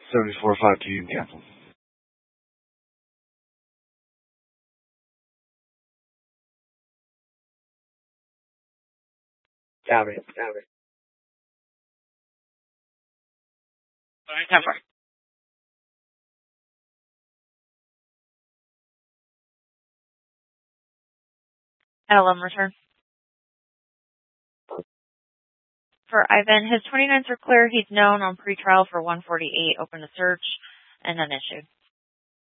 74-5 cancel. Got it. 10-4. At 11 return. For Ivan, his 29s are clear. He's known on pretrial for 148, open to search, and unissued.